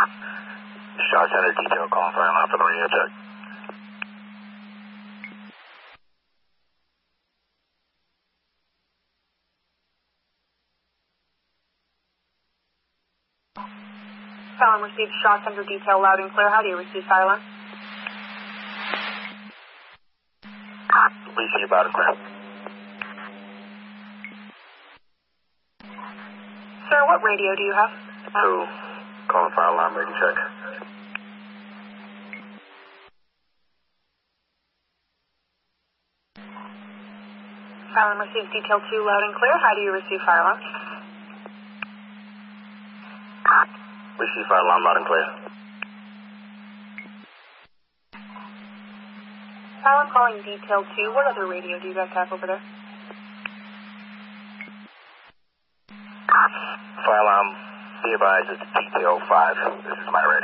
Shot Center detail calling fire alarm for the radio check. Fire alarm received. Shot Center detail loud and clear. How do you receive fire alarm? Receive loud and clear. Sir, what radio do you have? 2. Calling fire alarm radio check. Fire alarm received. Detail 2 loud and clear. How do you receive fire alarm? Receive fire alarm loud and clear. Fire alarm calling detail 2. What other radio do you guys have over there? Fire alarm, be advised, it's detail 5. This is my radio.